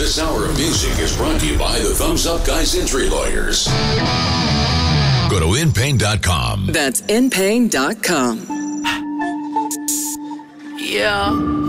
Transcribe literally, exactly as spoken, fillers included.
This hour of music is brought to you by the Thumbs Up Guys Injury Lawyers. Go to in pain dot com. That's in pain dot com. Yeah.